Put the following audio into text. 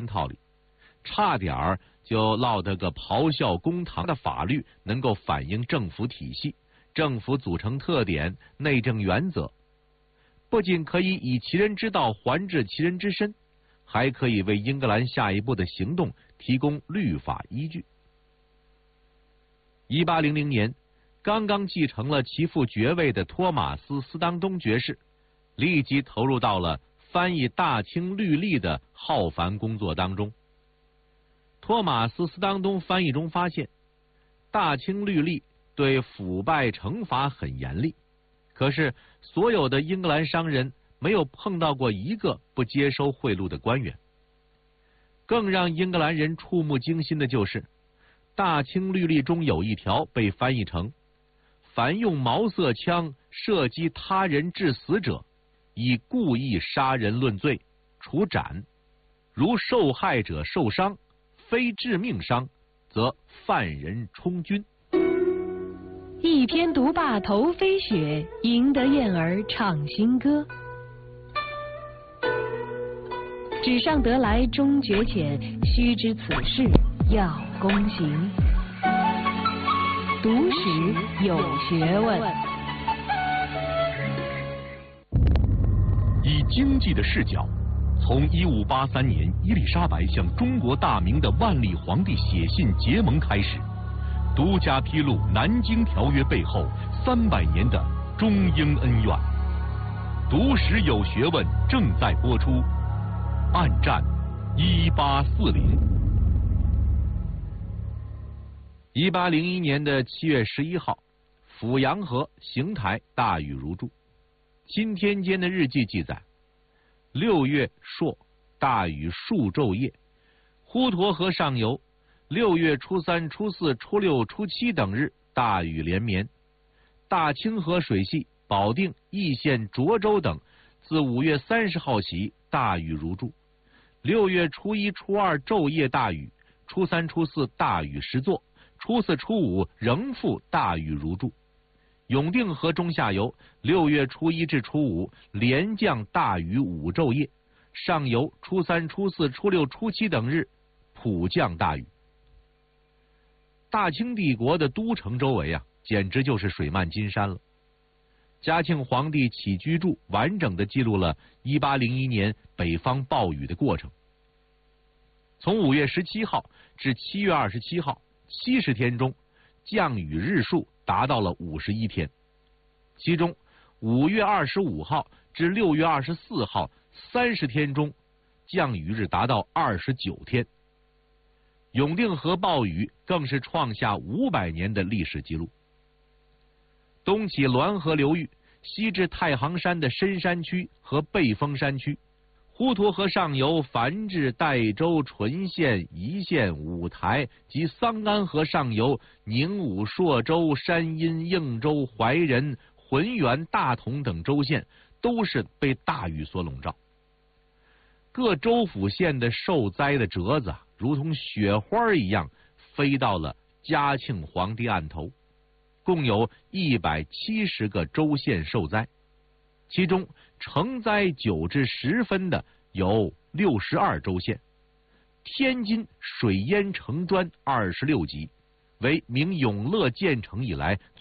套里，差点儿就落得个咆哮公堂的法律能够反映政府体系、政府组成特点、内政原则，不仅可以以其人之道还治其人之身，还可以为英格兰下一步的行动提供律法依据。1800年，刚刚继承了其父爵位的托马斯·斯当东爵士，立即投入到了翻译大清律例的浩繁工作当中。托马斯·斯当东翻译中发现，大清律例对腐败惩罚很严厉，可是所有的英格兰商人没有碰到过一个不接收贿赂的官员。更让英格兰人触目惊心的就是，大清律例中有一条被翻译成：凡用毛瑟枪射击他人致死者，以故意杀人论罪，处斩；如受害者受伤，非致命伤，则犯人充军。 一篇读罢头飞雪，赢得燕儿唱新歌。纸上得来终觉浅，须知此事要躬行。读史有学问， 以经济的视角，从1583年伊丽莎白向中国大明的万历皇帝写信结盟开始，独家披露南京条约背后300年的中英恩怨。读史有学问正在播出，暗战1840。 1801年的7月11号，阜阳河邢台大雨如注。钦天监的日记记载，6月朔，大雨数昼夜，滹沱河上游6月初3、初4、初6、初7等日大雨连绵。大清河水系保定、易县、涿州等自5月30号起大雨如注。6月初1、初2昼夜大雨，初3、初4大雨时作，初4、初5仍复大雨如注。永定河中下游6月初1至初5连降大雨5昼夜，上游初3、初4、初6、初7等日普降大雨。大清帝国的都城周围简直就是水漫金山了。嘉庆皇帝起居注完整的记录了1801年北方暴雨的过程。从5月17号至7月27号70天中，降雨日数达到了51天，其中5月25号至6月24号30天中，降雨日达到29天。永定河暴雨更是创下500年的历史记录。东起滦河流域，西至太行山的深山区和背峰山区，滹沱河上游繁至代州、淳县、颐县、五台及桑干河上游宁武、朔州、山阴、应州、怀仁、浑源、大同等州县都是被大雨所笼罩。各州府县的受灾的折子如同雪花一样飞到了嘉庆皇帝案头，共有170个州县受灾，其中成灾9至10分的有62州县。天津水淹城砖26级，为明永乐建成以来